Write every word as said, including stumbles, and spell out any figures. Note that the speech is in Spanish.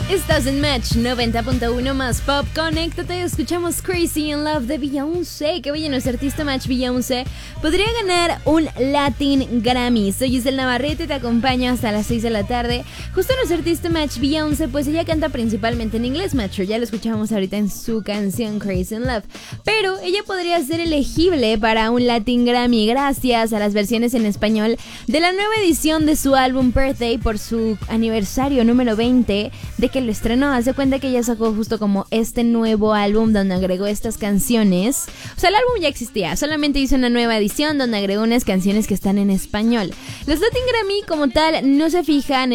Estás en Match noventa punto uno más Pop. Conéctate, escuchamos Crazy in Love de Beyoncé. Qué bello, nuestro artista Match Beyoncé podría ganar un Latin Grammy. Soy Giselle Navarrete, te acompaño hasta las seis de la tarde. Justo nuestro artista Match Beyoncé, pues ella canta principalmente en inglés, Match, ya lo escuchamos ahorita en su canción Crazy in Love. Pero ella podría ser elegible para un Latin Grammy gracias a las versiones en español de la nueva edición de su álbum Birthday por su aniversario número veinte de que lo estrenó. Haz de cuenta que ella sacó justo como este nuevo álbum donde agregó estas canciones. O sea, el álbum ya existía, solamente hizo una nueva edición donde agregó unas canciones que están en español. Los Latin Grammy como tal no se fijan en